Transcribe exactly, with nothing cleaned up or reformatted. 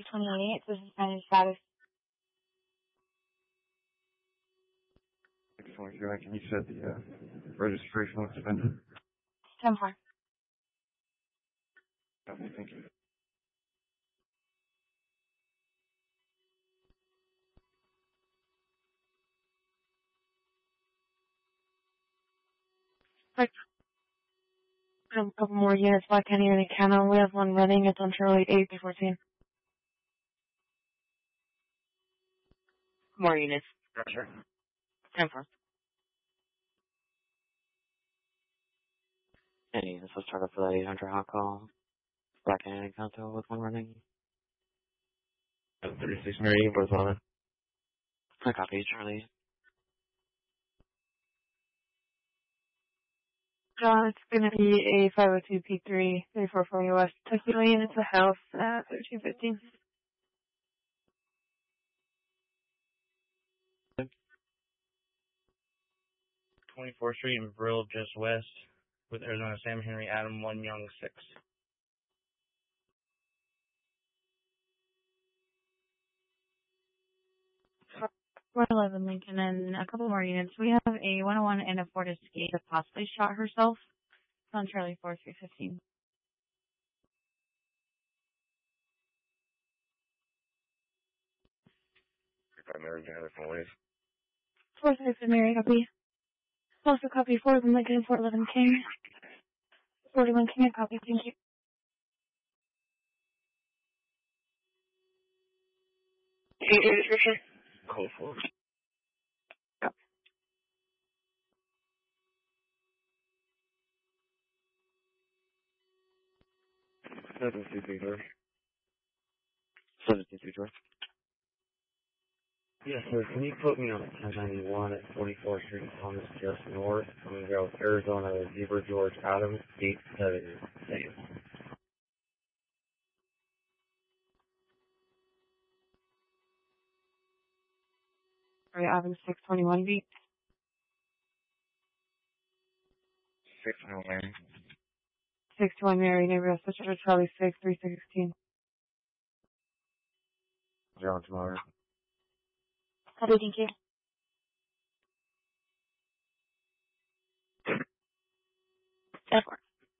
two twenty-eight, this is kind of status. six twenty-three, can you set the uh, registration was suspended? ten four. Okay, thank you. Like, a couple more units back in here in Canada. We have one running. It's on Charlie eight B fourteen. More units. Gotcha. ten four. Any, this was started for the eight hundred hot call. Black and Encanto with one running. thirty-six Mary, what's on it? I copy, Charlie. Uh, it's going to be a five oh two P three, three four four West Tequila Lane. It's a house at thirteen fifteen. twenty-fourth Street in Brill, just west, with Arizona Sam Henry Adam one Young six. four eleven Lincoln and a couple more units. We have a one oh one and a Ford Escape that possibly shot herself. It's on Charlie four three fifteen. If I married together from ways. four three fifteen Mary, copy. Also copy four eleven Lincoln and four eleven King. forty-one King, I copy, thank you. Code four. Seven two three three. seven two three three. Yes, sir. Can you put me on ten ninety-one at forty-fourth Street, Thomas, just north? I'm going to go Arizona, Zebra George Adams, eight seven. Same. Sorry, Adams six twenty-one beat. six no Mary. six twenty Mary, neighborhood switcher Charlie six three sixteen. John tomorrow. Copy, thank you. ten four.